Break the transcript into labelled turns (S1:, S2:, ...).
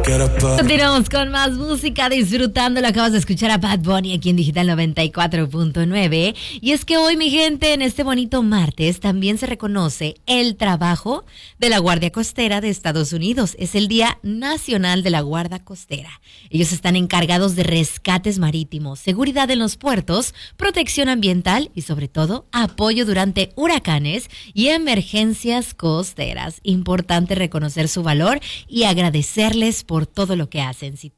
S1: Continuamos con más música, disfrutando. Acabas de escuchar a Bad Bunny aquí en Digital 94.9. Y es que hoy, mi gente, en este bonito martes, también se reconoce el trabajo de la Guardia Costera de Estados Unidos. Es el Día Nacional de la Guardia Costera. Ellos están encargados de rescates marítimos, seguridad en los puertos, protección ambiental y, sobre todo, apoyo durante huracanes y emergencias costeras. Importante reconocer su valor y agradecerles por todo lo que hacen.